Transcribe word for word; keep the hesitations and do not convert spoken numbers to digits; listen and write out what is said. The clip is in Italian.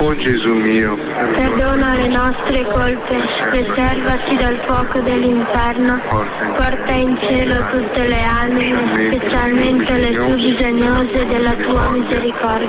O Gesù mio, perdona le nostre colpe, preservaci dal fuoco dell'inferno, porta in cielo tutte le anime, specialmente le più bisognose della tua misericordia.